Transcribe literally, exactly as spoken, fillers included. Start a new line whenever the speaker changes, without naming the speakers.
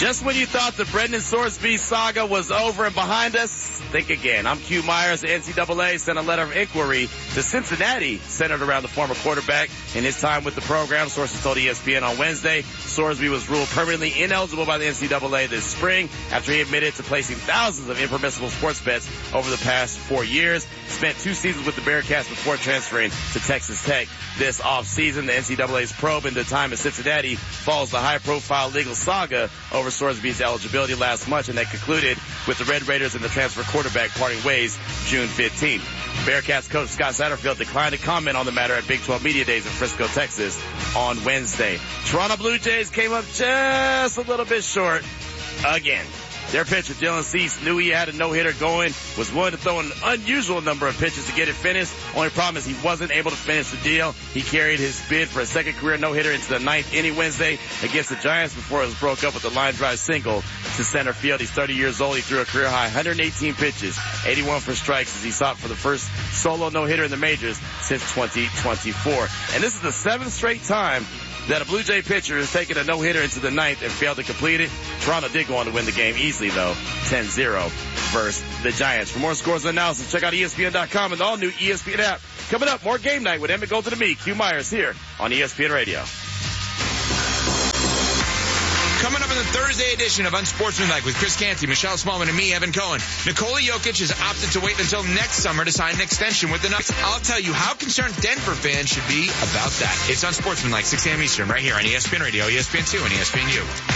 Just when you thought the Brendan Sorsby saga was over and behind us, think again. I'm Q Myers. The N C double A sent a letter of inquiry to Cincinnati centered around the former quarterback and his time with the program. Sources told E S P N on Wednesday Sorsby was ruled permanently ineligible by the N C double A this spring after he admitted to placing thousands of impermissible sports bets over the past four years. Spent two seasons with the Bearcats before transferring to Texas Tech this offseason. The N C double A's probe into time in Cincinnati follows the high-profile legal saga over Sorsby's eligibility last month, and that concluded with the Red Raiders and the transfer quarterback parting ways June fifteenth. Bearcats coach Scott Satterfield declined to comment on the matter at Big twelve Media Days in Frisco, Texas on Wednesday. Toronto Blue Jays came up just a little bit short again. Their pitcher, Dylan Cease, knew he had a no-hitter going, was willing to throw an unusual number of pitches to get it finished. Only problem is he wasn't able to finish the deal. He carried his bid for a second career no-hitter into the ninth inning Wednesday against the Giants before it was broke up with a line drive single to center field. He's thirty years old. He threw a career-high one hundred eighteen pitches, eighty-one for strikes, as he sought for the first solo no-hitter in the majors since twenty twenty-four. And this is the seventh straight time that a Blue Jay pitcher has taken a no-hitter into the ninth and failed to complete it. Toronto did go on to win the game easily, though, ten zero versus the Giants. For more scores and analysis, check out E S P N dot com and the all-new E S P N app. Coming up, more Game Night with Emmett Golden and me, Q Myers, here on E S P N Radio.
Coming up in the Thursday edition of Unsportsmanlike with Chris Canty, Michelle Smallman, and me, Evan Cohen. Nikola Jokic has opted to wait until next summer to sign an extension with the Nuggets. I'll tell you how concerned Denver fans should be about that. It's Unsportsmanlike, six a.m. Eastern, right here on E S P N Radio, E S P N two, and E S P N U.